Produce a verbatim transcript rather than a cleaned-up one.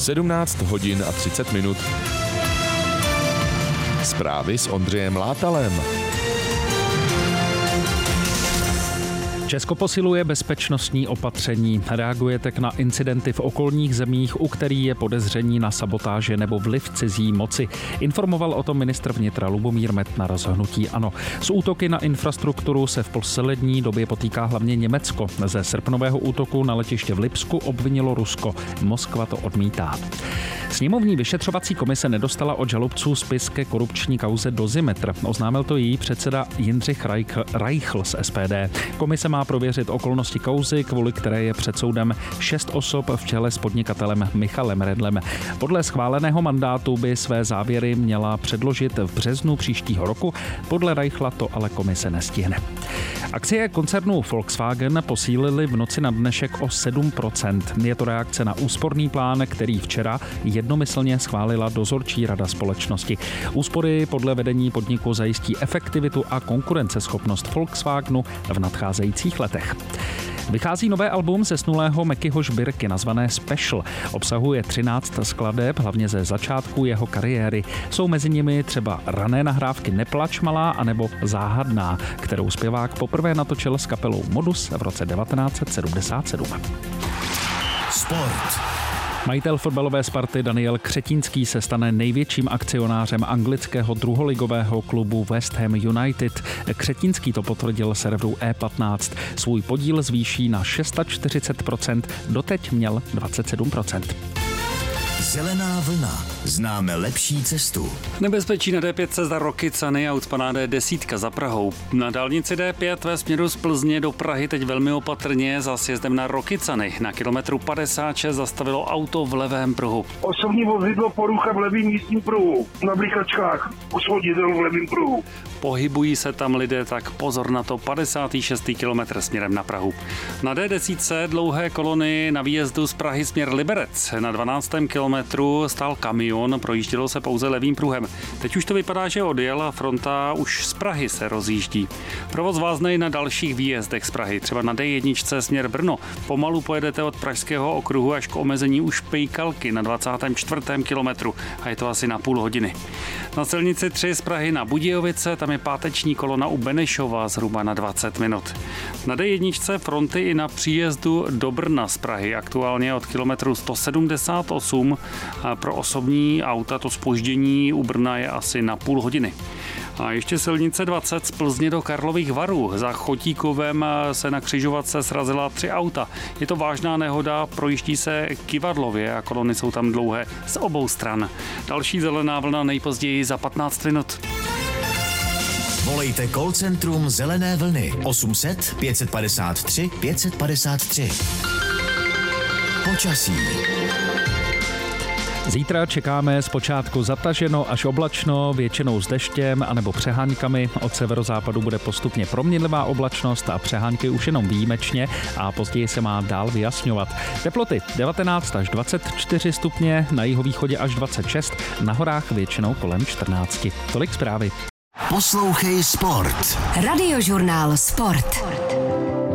sedmnáct hodin a třicet minut. Zprávy s Ondřejem Látalem. Česko posiluje bezpečnostní opatření. Reaguje tak na incidenty v okolních zemích, u kterých je podezření na sabotáže nebo vliv cizí moci. Informoval o tom ministr vnitra Lubomír Metnar z hnutí ANO. S útoky na infrastrukturu se v poslední době potýká hlavně Německo. Ze srpnového útoku na letiště v Lipsku obvinilo Rusko. Moskva to odmítá. Sněmovní vyšetřovací komise nedostala od žalobců spis ke korupční kauze Dozimetr. Oznámil to její předseda Jindřich Reichl z S P D. Komise má prověřit okolnosti kauzy, kvůli které je před soudem šest osob v čele s podnikatelem Michalem Redlem. Podle schváleného mandátu by své závěry měla předložit v březnu příštího roku. Podle Reichla to ale komise nestihne. Akcie koncernu Volkswagen posílily v noci na dnešek o sedm procent. Je to reakce na úsporný plán, který včera jednomyslně schválila dozorčí rada společnosti. Úspory podle vedení podniku zajistí efektivitu a konkurenceschopnost Volkswagenu v nadcházejících letech. Vychází nové album zesnulého Mekyho Žbirky nazvané Special. Obsahuje třináct skladeb, hlavně ze začátku jeho kariéry. Jsou mezi nimi třeba rané nahrávky Neplač malá anebo Záhadná, kterou zpěvák poprvé natočil s kapelou Modus v roce devatenáct set sedmdesát sedm. Sport. Majitel fotbalové Sparty Daniel Křetínský se stane největším akcionářem anglického druholigového klubu West Ham United. Křetínský to potvrdil serveru E patnáct. Svůj podíl zvýší na čtyřicet šest procent, doteď měl dvacet sedm procent. Zelená vlna. Známe lepší cestu. Nebezpečí na D pět za Rokycany a ucpaná D deset za Prahou. Na dálnici D pět ve směru z Plzně do Prahy teď velmi opatrně za sjezdem na Rokycany. Na kilometru padesát šest zastavilo auto v levém pruhu. Osobní vozidlo porucha v levém místním pruhu. Na blikačkách usvoditel v levém pruhu. Pohybují se tam lidé, tak pozor na to, padesátý šestý kilometr směrem na Prahu. Na D deset dlouhé kolony na výjezdu z Prahy směr Liberec. Na dvanáctém kilometru stál kamion, projíždělo se pouze levým pruhem. Teď už to vypadá, že odjel a fronta už z Prahy se rozjíždí. Provoz vázne i na dalších výjezdech z Prahy, třeba na D jedna směr Brno. Pomalu pojedete od Pražského okruhu až k omezení u Špejkalky na dvacátém čtvrtém kilometru a je to asi na půl hodiny. Na silnici tři z Prahy na Budějovice, tam je páteční kolona u Benešova zhruba na dvacet minut. Na D jedna fronty i na příjezdu do Brna z Prahy, aktuálně od kilometru sto sedmdesát osm. A pro osobní auta to zpoždění u Brna je asi na půl hodiny. A ještě silnice dvacet z Plzně do Karlových Varů. Za Chotíkovem se na křižovatce srazila tři auta. Je to vážná nehoda, projíždí se kyvadlově a kolony jsou tam dlouhé z obou stran. Další zelená vlna nejpozději za patnáct minut. Volejte call centrum Zelené vlny osm set pět padesát tři pět padesát tři. Počasí. Zítra čekáme zpočátku zataženo až oblačno, většinou s deštěm anebo přeháňkami. Od severozápadu bude postupně proměnlivá oblačnost a přehánky už jenom výjimečně a později se má dál vyjasňovat. Teploty devatenáct až dvacet čtyři stupně, na jihovýchodě až dvacet šest, na horách většinou kolem čtrnáct. Tolik zprávy. Poslouchej Sport. Radiožurnál Sport.